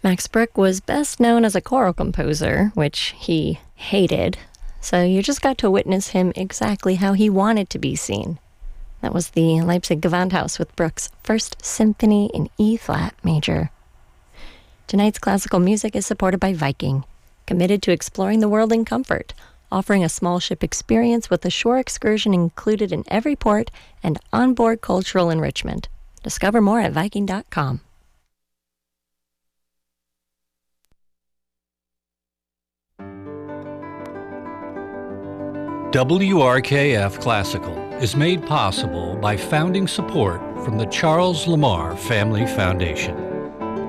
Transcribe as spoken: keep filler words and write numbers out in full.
Max Bruch was best known as a choral composer, which he hated, so you just got to witness him exactly how he wanted to be seen. That was the Leipzig Gewandhaus with Bruch's First Symphony in E-flat major. Tonight's classical music is supported by Viking, committed to exploring the world in comfort, offering a small ship experience with a shore excursion included in every port and onboard cultural enrichment. Discover more at Viking dot com. W R K F Classical is made possible by founding support from the Charles Lamar Family Foundation.